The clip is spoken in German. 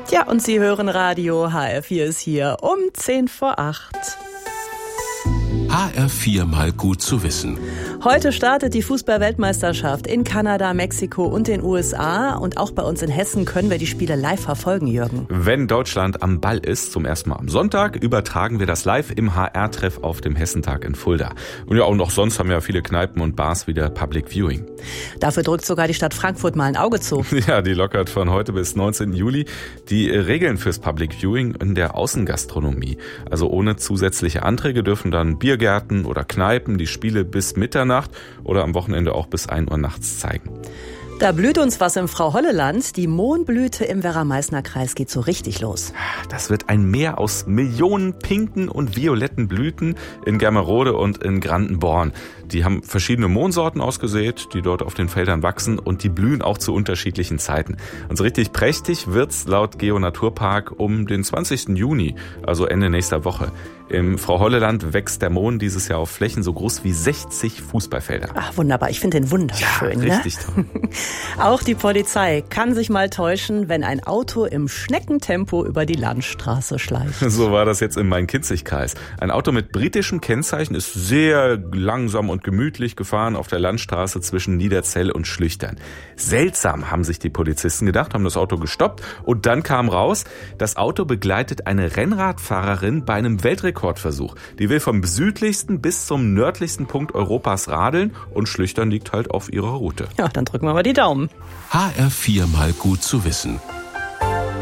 Ja, und Sie hören Radio. HR4 ist hier um 7:50. HR4 mal gut zu wissen. Heute startet die Fußball-Weltmeisterschaft in Kanada, Mexiko und den USA. Und auch bei uns in Hessen können wir die Spiele live verfolgen, Jürgen. Wenn Deutschland am Ball ist, zum ersten Mal am Sonntag, übertragen wir das live im HR-Treff auf dem Hessentag in Fulda. Und ja, und auch sonst haben ja viele Kneipen und Bars wieder Public Viewing. Dafür drückt sogar die Stadt Frankfurt mal ein Auge zu. Ja, die lockert von heute bis 19. Juli die Regeln fürs Public Viewing in der Außengastronomie. Also ohne zusätzliche Anträge dürfen dann Biergärten oder Kneipen die Spiele bis Mitternacht oder am Wochenende auch bis 1 Uhr nachts zeigen. Da blüht uns was im Frau-Holle-Land. Die Mohnblüte im Werra-Meißner-Kreis geht so richtig los. Das wird ein Meer aus Millionen pinken und violetten Blüten in Germerode und in Grandenborn. Die haben verschiedene Mohnsorten ausgesät, die dort auf den Feldern wachsen und die blühen auch zu unterschiedlichen Zeiten. Und so richtig prächtig wird's laut Geo-Naturpark um den 20. Juni, also Ende nächster Woche. Im Frau-Holle-Land wächst der Mohn dieses Jahr auf Flächen so groß wie 60 Fußballfelder. Ach, wunderbar. Ich finde den wunderschön. Ja, richtig toll. Auch die Polizei kann sich mal täuschen, wenn ein Auto im Schneckentempo über die Landstraße schleicht. So war das jetzt im Main-Kinzig-Kreis. Ein Auto mit britischem Kennzeichen ist sehr langsam und gemütlich gefahren auf der Landstraße zwischen Niederzell und Schlüchtern. Seltsam, haben sich die Polizisten gedacht, haben das Auto gestoppt und dann kam raus, das Auto begleitet eine Rennradfahrerin bei einem Weltrekordversuch. Die will vom südlichsten bis zum nördlichsten Punkt Europas radeln und Schlüchtern liegt halt auf ihrer Route. Ja, dann drücken wir mal die Daumen. HR4 mal gut zu wissen.